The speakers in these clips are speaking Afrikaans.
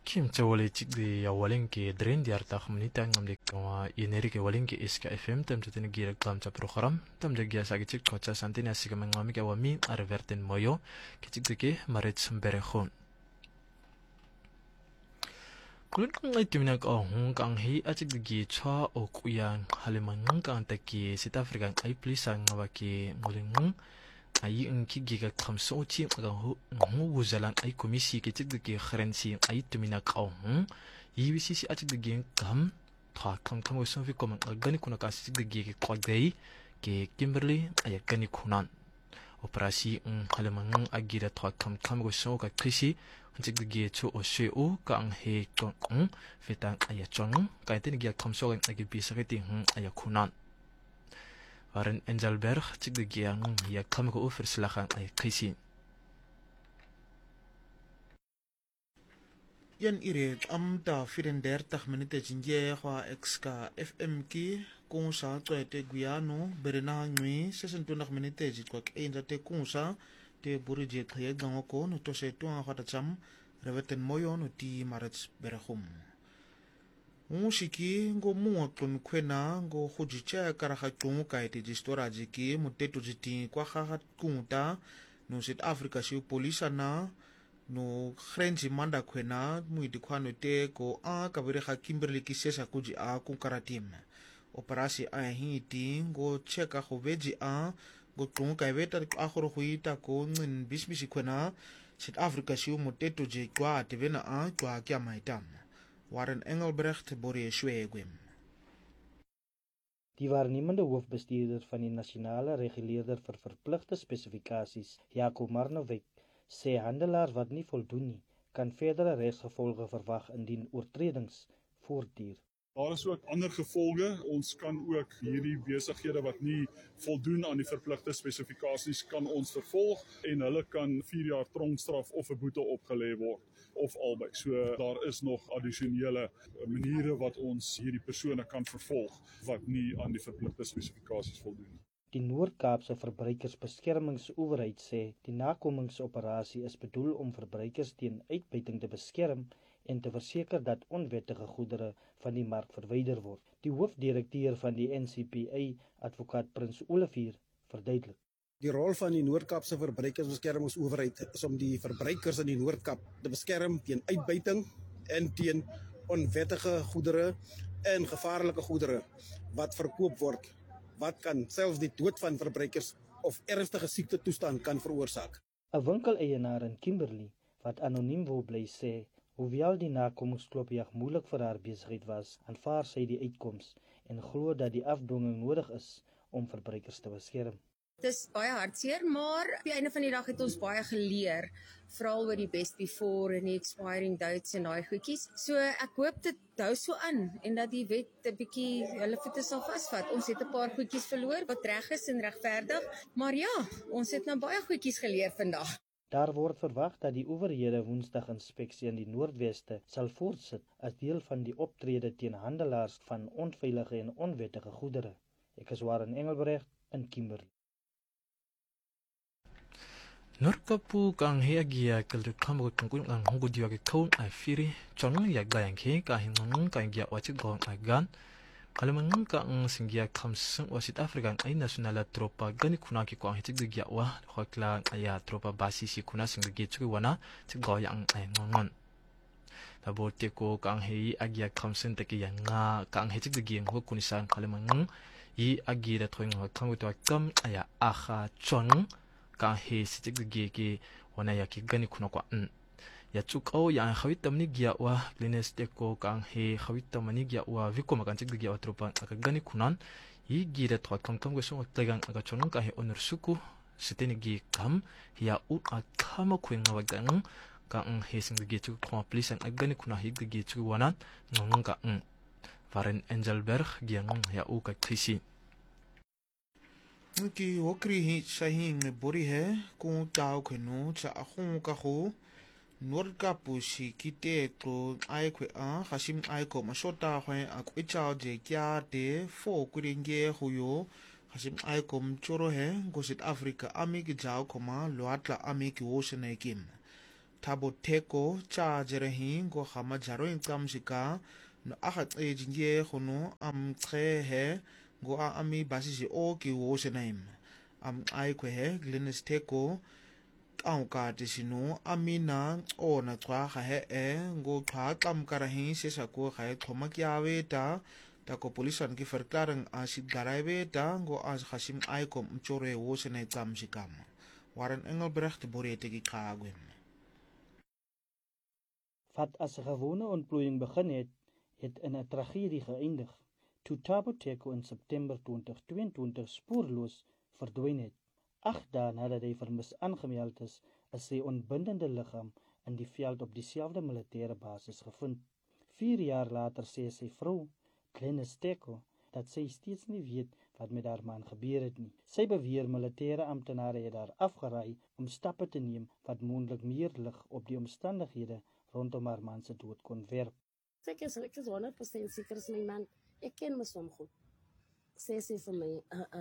Kim Chawali Chigdi Yawalinki Drain Diartach Munita Namlik Yenerike Walinki Iska FM Tam Tutini Gira Klamcha Program Tam Jagia Sagichik Kocha Santina Sigamamika Wami Arvertin Moyo Kichigdiki Marits Berehon Kulun kung ay timinak kang hi Achigdigi Chwa o Kuyan Halimangang kang taki South African ay plisang ngawaki muling ay ang kigiga kamso chi ang huzalan ay komisi kitigdigi kharensi ay tuminak IBCC achigdigi kam tha kam so fi komang agani kuna kasigdigi kwagdei ke Kimberley ay gani kunan operasi halamang agira tha kam go so ka krisi achigdigi chu o sheu ka ang he kong fitang ay chong ka tinigi kamso ang agibisakiti ay kunan Waren Engelberg chigdigi ang ya kam go verslagen ay krisi Yan ire amta 34 minute jinje kwa exka FM ki kung sa te Guyano berena ngui 26 minute jitwa keinda te kung sa te burije kaya gangoko no to se tuang khata cham reveten moyo no ti marats berahum Musiki ngo mua kun kwena ngo hujicha karaha tungu kaiti jistora jiki mutetu jiti kwa khahat kunta no South Africa si polisa na no French manda kwena muidi kwano te ko kabere ha Kimberley kisesa kuji ku karatim operasi hiti ngo cheka hoveji go tungu kaiveta akhoro huita ko ngin bisbisi kwena South Africa si mutetu je kwa tevena kwa kya maitam Waren Engelbrecht Borie Schwegwim. Die waarnemende hoofbestuurder van die nasionale reguleerder vir verpligte spesifikasies, Jaco Marnovik, sê handelaars wat nie voldoen nie, kan verdere regsgevolge verwag indien oortredings voortduur. Daar is ook ander gevolge. Ons kan ook hierdie besighede wat nie voldoen aan die verpligte spesifikasies kan ons vervolg en hulle kan 4 jaar tronkstraf of 'n boete opgelê word of albei. So daar is nog addisionele maniere wat ons hierdie persone kan vervolg wat nie aan die verpligte spesifikasies voldoen nie. Die Noord-Kaapse Verbruikersbeskermingsowerheid sê die nakomingsoperasie is bedoel om verbruikers teen uitbuiting te beskerm en te verseker dat onwettige goedere van die mark verwyder word. Die hoofdirekteur van die NCPA, advokaat Prins Olivier, verduidelik. Die rol van die Noord-Kaapse Verbruikersbeskermingsowerheid is om die verbruikers in die Noord-Kaap te beskerm teen uitbuiting en teen onwettige goedere en gevaarlike goedere wat verkoop word, wat kan selfs die dood van verbruikers of ernstige siekte toestand kan veroorsaak. 'n Winkeleienaar in Kimberley wat anoniem wou bly sê, hoewel die nakomingsklopjag moeilik vir haar besigheid was, aanvaar sy die uitkoms en glo dat die afdwinging nodig is om verbruikers te beskerm. Dit is baie hartseer, maar op die einde van die dag het ons baie geleer, veral oor die best before en die expiring dates en daai goedjies. So ek hoop dit hou so aan en dat die wet 'n bietjie hulle voete sal vasvat. Ons het 'n paar goedjies verloor wat reg is en regverdig, maar ja, ons het nou baie goedjies geleer vandag. Daar word verwag dat die owerhede Woensdag inspeksie in die Noordweste sal voortsit as deel van die optrede teen handelaars van onveilige en onwettige goedere. Ek is Waren Engelbrecht in Kimberley. Norkapu kang heagia kaldu kamu kangkun kang hongu diwaki kaun ay firi chonung ya gayang ke ka hingung ka ingia wachit gawang agan Kalamangang ka ang singgia kamsung wa South African ay nasionala tropa gani kunaki ko ang hitig digya wa khokla aya tropa basi si kuna singgigi chuki wana tigaw yang ay ngongon tabote ko ka ang hei agia kamsung taki yang nga ka ang hitig digya ng kunisan kalamangang i agi da toing kang wito kam aya aha chon ka ang hei sitig digya ki wana ya ki gani kunakwa ya chukau yang khawita mani gya wa klines teko kang he khawita mani gya wa viko makan chik gya wa tropa akagani kunan I gira thot kam go so tagang aga chonong ka he onor suku siteni gi kam ya u akama kweng wagang ka ang he sing gi chu ko please ang agani kuna hi gi chu wanan ngong ka Waren Engelberg gyang ya u ka krisi ki okri hi sahin bori he ku tao khenu cha ahung ka ho Noord-Kapu si kite to ai kwe khasim ai ko masota hwe akwe chao je kya te fo kuringe huyo khasim ai ko mchoro he go South Africa ami ki jao koma loatla ami ki ocean kim Thabo Theko cha jerehi ngo khama jaro inkamshika no akhat ejinge khono khehe ngo ami basisi o ki wo senaim ai kwe Glenis Theko ka tisino amina ona twa kha ngo twa karahi sesa ko kha thoma kyawe ta ko polisan ki verklaring as garaiwe ta ngo as khasim ai kom mchore wo senai kamshikam Warren Engelbrecht borete ki kagwe Wat as 'n gewone ontplooiing begin het in 'n tragedie geëindig toe Thabo Theko in September 2022 spoorloos verdwyn het. 8 dae nadat hy vermis aangemeld is sy onbindende liggaam in die veld op dieselfde militêre basis gevind. 4 jaar later sê sy vrou, Glenis Theko, dat sy steeds nie weet wat met haar man gebeur het nie. Sy beweer militêre amptenare het haar afgeraai om stappe te neem wat moontlik meer lig op die omstandighede rondom haar man se dood kon werp. Ek is 100% seker is my man. Ek ken my som goed. Sy sê vir my,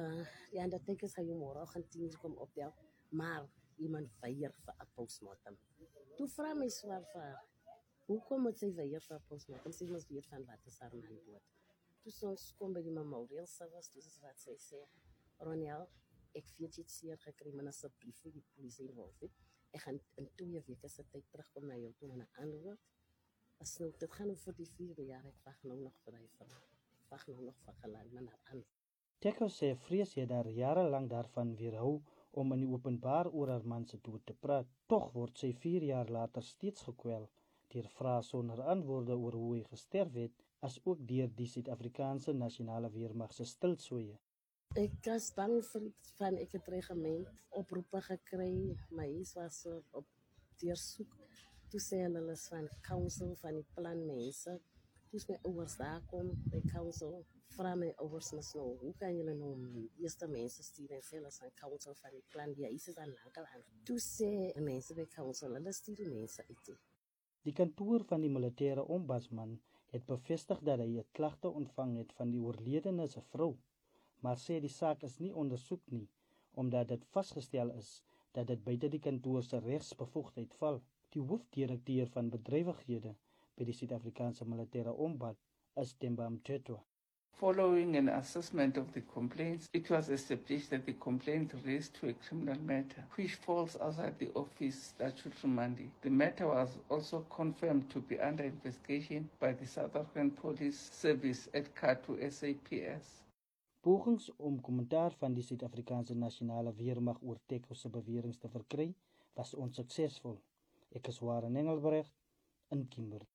ja, dat ek is hy môre gaan 10 uur kom opbel, maar iemand weier vir 'n postmortem. Toe vra my swaar vir haar, hoekom moet sy weier vir 'n postmortem? Sy mos weet van wat is haar man dood. Toe ons kom by die memorial service, dis is wat sy sê, Ronel, ek weet jy het seer gekry, maar asseblief die polisie involf het. Ek gaan in 2 weke se tyd terugkom na jou toe en 'n antwoord. As nou, dit gaan vir die 4 jaar, ek wag nou nog vir hy vir. Wag nou nog vir gelaai, maar aan. Theko sê vrees het daar jarelang daarvan weerhou om in die openbaar oor haar man se dood te praat. Tog word sy 4 jaar later steeds gekwel deur vrae sonder antwoorde oor hoe hy gesterf het, as ook deur die Suid-Afrikaanse Nasionale Weermag se stilswye. Ek was bang vir van ek het regiment oproepe gekry, my huis was op deursoek. Toe sê hulle is van council van die plan mense. Toe my ouers daar kom by council, vra my ouers mos nou, hoe kan julle nou eerste mense stuur en sê hulle is van council van die plan, die huis is aan lankal aan. Toe sê mense by council, hulle stuur die mense uit. Die kantoor van die militêre ombudsman het bevestig dat hy 'n klagte ontvang het van die oorledene se vrou, maar sê die saak is nie ondersoek nie, omdat dit vasgestel is dat dit buite die kantoor se regsbevoegdheid val. Die hoofdirekteur van bedrywighede by die Suid-Afrikaanse militêre ombud is Themba Mthethwa. Following an assessment of the complaints, it was established that the complaint raised to a criminal matter, which falls outside the office statutory mandate. The matter was also confirmed to be under investigation by the South African Police Service at CATU SAPS. Pogings om kommentaar van die Suid-Afrikaanse Nasionale Weermag oor Theko se beweringe te verkry, was onsuksesvol. Ek is Warren Engelbrecht in Kimberley.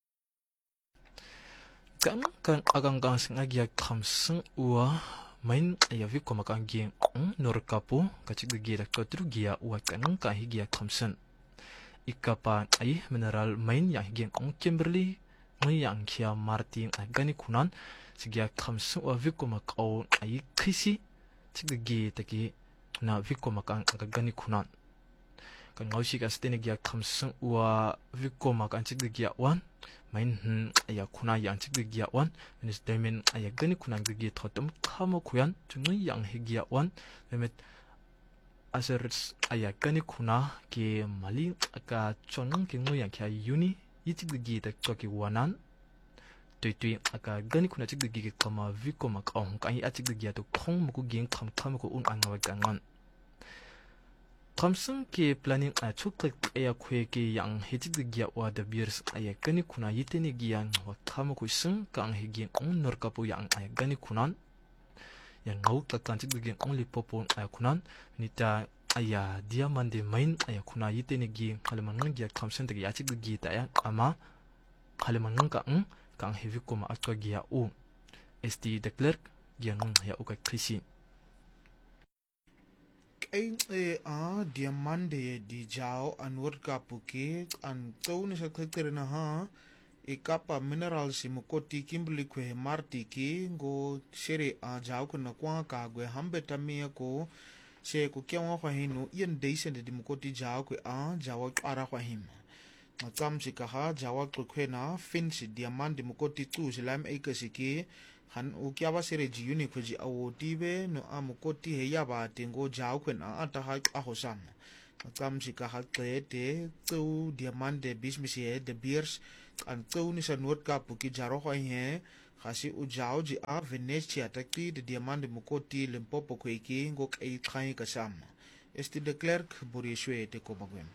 kan agang singagia khamsung ua main ya vi koma kangi norkapu kachig gira kotrugia ua kan ka higia khamsan ikapa ai mineral main ya higia Kimberley yang kia Martin agani kunan sigia khamsung ua vi koma kau ai khisi chiggi taki na vi koma kan agani kunan kan ngausi ka stene gia khamsung ua vi koma kan chiggi wan main aya kuna yang chiggia wan menis demen aya gani kuna gigi thotum khamo kuyan chungi yang higia wan memet aser aya gani kuna ke mali aka chonang ke ngoyang kya uni yichiggi ta choki wanan tui aka gani kuna chiggi ke kama viko mak ong kai achiggi to khong muku ging kham ko un angawa gangan Kamsung ke planning a chuklik aya kwe ke yang hejig gya wa da beers aya gani kuna yiteni gyan wa kama ku sung kang hegi on norkapu yang aya gani kunan yang ngau ta kanchig gyan only popon aya kunan nita aya diamande main aya kuna yiteni gi halaman gya kamsung de yachig gi ta ya ama halaman ka kang hevi kuma atwa gya o st de klerk gyan ya uka krisi diamande di jao anwar kapuke an tawni sa kekterina ha ikapa mineral si mukoti Kimberley kwe marti ki ngo shere jao kuna kwa kagwe hambe tamia ko se ko kya kwa hinu yen deisen di mukoti jao kwe jawa ara kwa him matam sikaha jawa kwe na finsi diamande mukoti tu silam ekasiki han ukiaba sere ji uni koji awo tibe no amukoti he yaba tengo jao kwen ata ha ahosam Kamsika haqede tsu diamante business ye de beers an tsu ni sa Noord-Kaap ki jaro he gasi ujao ji a Venetia takti de diamante mukoti Limpopo kweki ngok e khai kasam. Este de Klerk Boriswe te komagwem.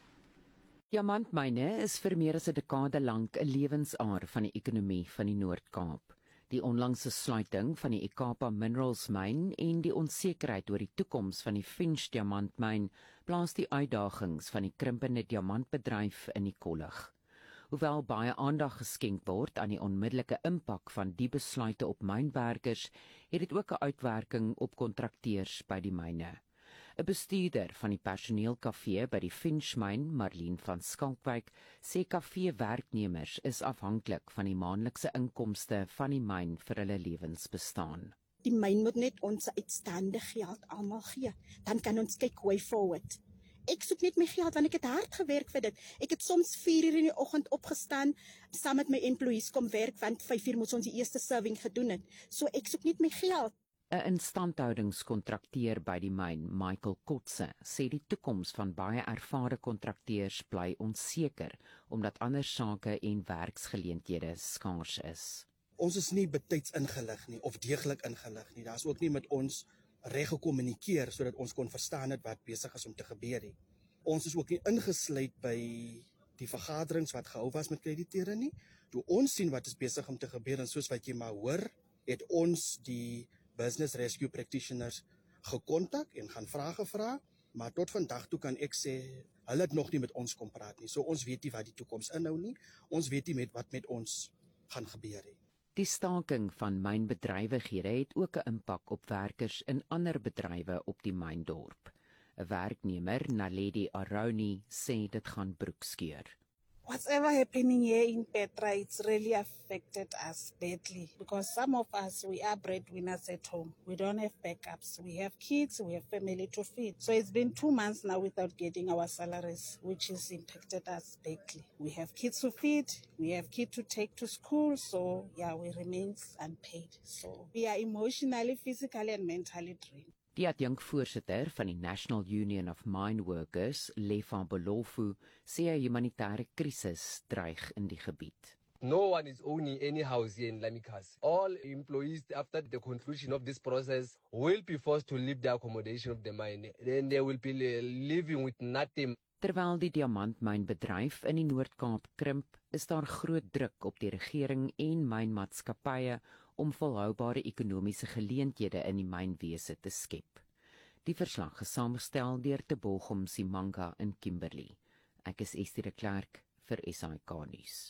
Diamantmyne is vir meer as 'n dekade lank 'n lewensaar van die ekonomie van die Noord-Kaap. Die onlangse sluiting van die Ikapa Minerals myn en die onsekerheid oor die toekoms van die Finsch diamantmyn plaas die uitdagings van die krimpende diamantbedryf in die kollig. Hoewel baie aandag geskenk word aan die onmiddellike impak van die besluite op mynwerkers, het dit ook 'n uitwerking op kontrakteurs by die myne. 'n Bestuurder van die personeelkafee by die Finschmyn, Marlene van Skalkwyk, sê kafeewerknemers is afhanklik van die maandelikse inkomste van die myn vir hulle lewensbestaan. Die myn moet net ons uitstaande geld almal gee. Dan kan ons kyk way forward. Ek soek net my geld want ek het hard gewerk vir dit. Ek het soms 4 uur in die oggend opgestaan, saam met my employees kom werk want 5 uur moes ons die eerste serving gedoen het. So ek soek net my geld. 'n Instandhoudingskontrakteur by die myn, Michael Kotse, sê die toekoms van baie ervare kontrakteurs bly onseker omdat ander sake en werksgeleenthede skaars is. Ons is nie betyds ingelig nie of deeglik ingelig nie. Daar's ook nie met ons reg gekommunikeer sodat ons kon verstaan het wat besig is om te gebeur nie. Ons is ook nie ingesluit by die vergaderings wat gehou was met krediteure nie. Toe ons sien wat is besig om te gebeur en soos wat jy maar hoor, het ons die business rescue practitioners gekontak en gaan vrae gevra, maar tot vandag toe kan ek sê hulle het nog nie met ons kom praat nie. So ons weet nie wat die toekoms inhou nie. Ons weet nie wat met ons gaan gebeur nie. Die staking van mynbedrywighede het ook 'n impak op werkers in ander bedrywe op die myndorp. 'n Werknemer, Naledi Aroni, sê dit gaan broekskeur. Whatever happening here in Petra, it's really affected us badly because some of us, we are breadwinners at home. We don't have backups. We have kids, we have family to feed. So it's been 2 months now without getting our salaries, which has impacted us badly. We have kids to feed, we have kids to take to school, so yeah, we remain unpaid. So we are emotionally, physically and mentally drained. Die adjunkvoorsitter van die National Union of Mine Workers, Lefa Bolofu, sê 'n humanitêre krisis dreig in die gebied. No one is owning any house here in Lamikas. All employees, after the conclusion of this process, will be forced to leave the accommodation of the mine. Then they will be living with nothing. Terwyl die diamantmynbedryf in die Noord-Kaap krimp, is daar groot druk op die regering en mynmaatskappye om volhoubare ekonomiese geleenthede in die mynwese te skep. Die verslag is saamgestel deur Tebochum Simanga in Kimberley. Ek is Estie de Klerk vir SAK nuus.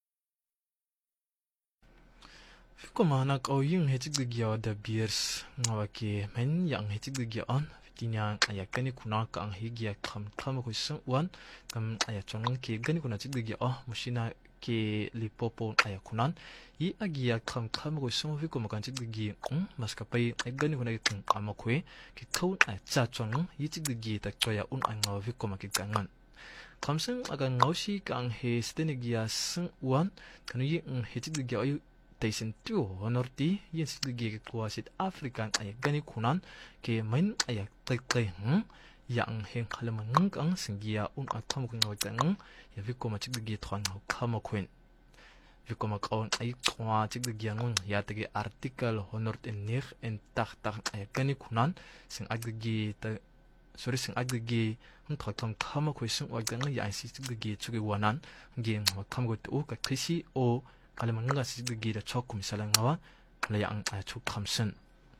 Fikomana ka oyung hetigya da beers ngawake men yang hetigya on kinya ayakani kuna ka ang higya kam ko wan kam ayachong ke gani kuna tigya mushina ke Limpopo ayakunan I agia kam ko fiko makan tigya maskapai gani kuna kitang amakwe ki kaun achachong yitigya taktoya angaw fiko makikangan kamseng aga ngawsi ka ang he stenegya wan kanu yi hetigya ayu Taysen tu honorti yin sigige kwa sit African ay gani kunan ke main ay tay yang heng halaman ang singia atam ko ngawang ya viko ma chigige thon kama kwen viko ma kaon ay kwa chigige ngon ya tege article honort en nig en tag ay gani kunan sing agige ta sorry sing agige thon kama ko sing wagang ya si chigige chuge wanan ngeng ma kamgo tu ka krisi o Kalaman nga sigige da chokum salangawa layang achu kamsen.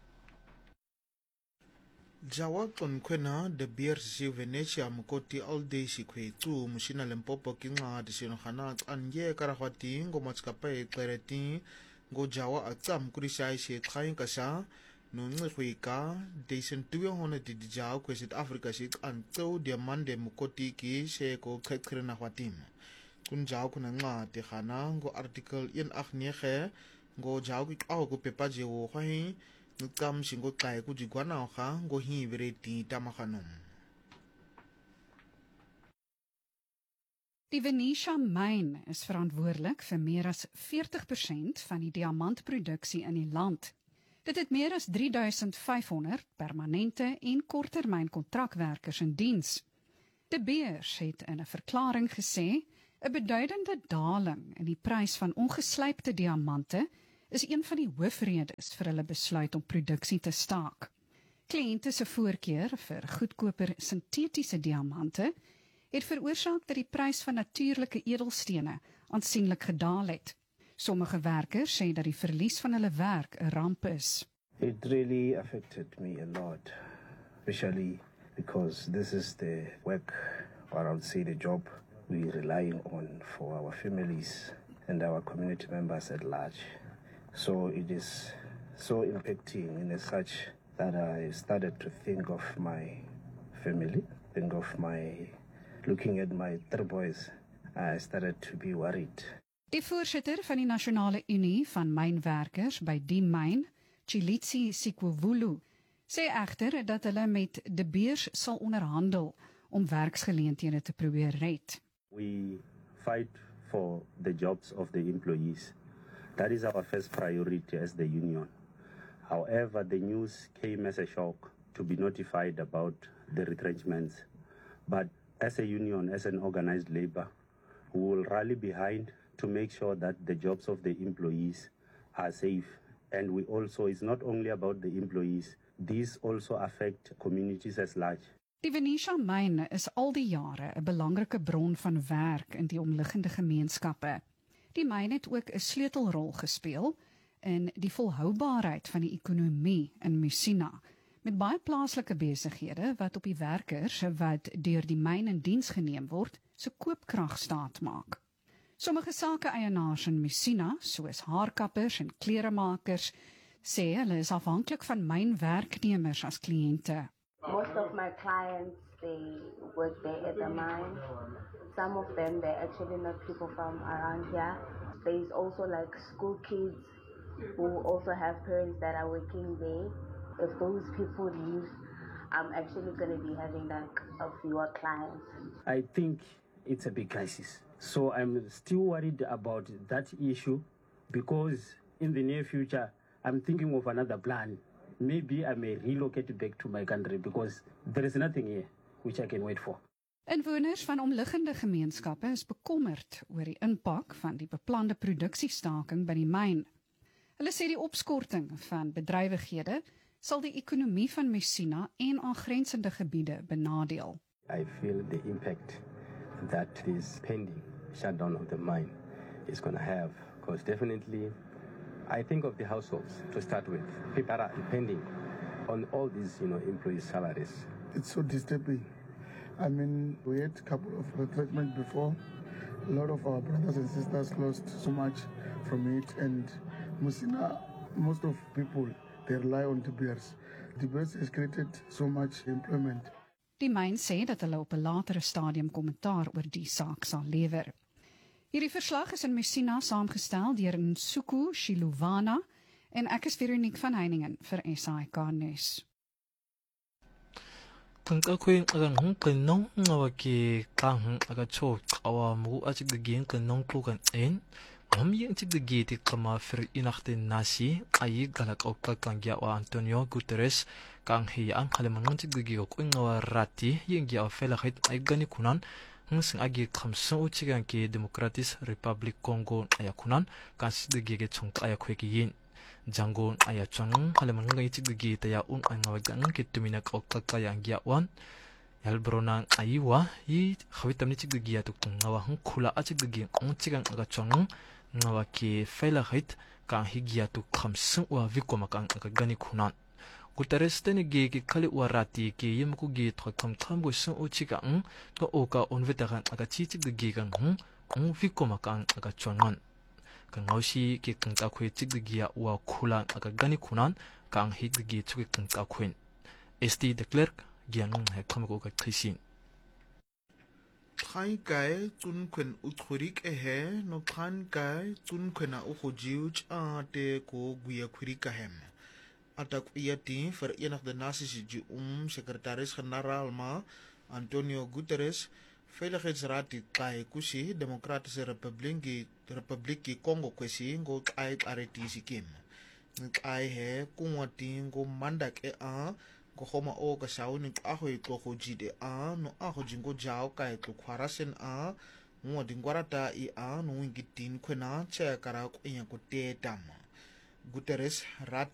Jawa kon kwena de beer si Venetia mukoti all day si kwe tu mushina Limpopo kinga de sino khana anje karawati ngo matskapai klereti ngo Jawa atsam kurisai si thain kasa no ngwe ka de sen tuwe hona di Jawa kwe South Africa si an tso diamande mukoti ki se ko khekrena khwatim. Kun jaw kuna nga te khana ngo article in akhne ngo jaw ki aw ko pepa je wo khai ngam singo kai ku jigwana kha ngo hi vereti tamakhanom. Die Venetia myn is verantwoordelik vir meer as 40% van die diamantproduksie in die land. Dit het meer as 3500 permanente en korttermyn kontrakwerkers in diens. De Beers het in 'n verklaring gesê 'n beduidende daling in die prys van ongeslypte diamante is een van die hoofredes vir hulle besluit om produksie te staak. Kliënte se voorkeur vir goedkoper sintetiese diamante het veroorsaak dat die prys van natuurlike edelstene aansienlik gedaal het. Sommige werkers sê dat die verlies van hulle werk 'n ramp is. It really affected me a lot, especially because this is the work, or I would say the job, we're relying on for our families and our community members at large. So it is so impacting in as such that I started to think of my family, looking at my 3 boys. I started to be worried. Die voorsitter van die Nasionale Unie van Mynwerkers by die myn, Chilitsi Sikwovulu, sê egter dat hulle met De Beers sal onderhandel om werksgeleenthede te probeer red. We fight for the jobs of the employees. That is our first priority as the union. However, the news came as a shock to be notified about the retrenchments. But as a union, as an organized labor, we will rally behind to make sure that the jobs of the employees are safe. And we also, it's not only about the employees, these also affect communities as large. Die Venetia myn is al die jare 'n belangrike bron van werk in die omliggende gemeenskappe. Die myn het ook 'n sleutelrol gespeel in die volhoubaarheid van die ekonomie in Musina, met baie plaaslike besighede wat op die werkers wat deur die myn in diens geneem word, se koopkrag staat maak. Sommige sake-eienaars in Musina, soos haarkappers en kleremakers, sê hulle is afhanklik van mynwerknemers as kliënte. Most of my clients, they work there at the mine. Some of them, they're actually not people from around here. There's also like school kids who also have parents that are working there. If those people leave, I'm actually going to be having like a fewer clients. I think it's a big crisis. So I'm still worried about that issue because in the near future, I'm thinking of another plan. Maybe I may relocate back to my country because there is nothing here which I can wait for. Inwoners van omliggende gemeenskappe is bekommerd oor die impak van die beplande produksiestaking by die myn. Hulle sê die opskorting van bedrywighede sal die ekonomie van Musina en aangrensende gebiede benadeel. I feel the impact that this pending shutdown of the mine is going to have, because definitely I think of the households to start with. People are depending on all these, employees' salaries. It's so disturbing. I mean, we had a couple of retrenchments before. A lot of our brothers and sisters lost so much from it. And Musina, most of people, they rely on De Beers. De Beers has created so much employment. Die myn sê dat hulle op 'n latere stadium kommentaar oor die saak sal lewer. Hierdie verslag is in Musina saamgestel deur Nsuku Shiluwana en ek is Veronique van Heiningen vir SAK Nuus. Kung agan hong kanong ngawaki kang agacho awa mu achig de gen kanong klugan en Hamyang chig de gate kama fer inachte nasi ayi galak okka kangya wa Antonio Guterres kang hiyang halamang chig de gigo ngawa rati yung gya fela khait ay gani kunan sing agi khamsa uchigan ki Democratic Republic Congo ayakunan kas de gege chong ayakweki yin jangon ayachang halamang ngai chig de gate ya angawagang kitumina okka kayang gya wan Yalbronan ayiwa yi khawitamni chig de gya tuk ngawa hung khula achig de gi ongchigan aga chong ngawa ki fela khait kang higya tuk khamsa wa vikoma kang aga gani kunan Guterres tene ge ki khali warati ki yimku gi thakam thambo sun uchiga to oka onvetagan aga chichig de gi gang vikoma kang aga chongan kang aushi ki kang ta khoi chig de gi wa khula aga gani kunan kang hig de gi chuki kang ta khoin ST de Klerk giang he khamko ka khisin Tran kai tun kwen uthurik ehe no tran kai tun kwena uhojiuch te ko guya khurika hem atak iati Verenigde Nasies sekretaris-generaal ma Antonio Guterres Veiligheidsraad die kai kusi Democratische Republiek Congo kwesi ngo kai areti sikim kai he kumwati ngo mandak ko goma o ka shauni a go etlo go jide a no a go jingo jao ka etlo khwarasen a ngo dingwarata I a no ngitin khwena che kara ko nya ko tetama Guterres rat